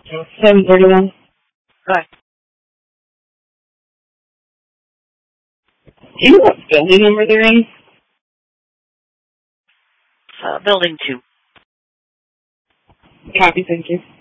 731. Hi. Do you know what building number they're in? Building 2. Copy, thank you.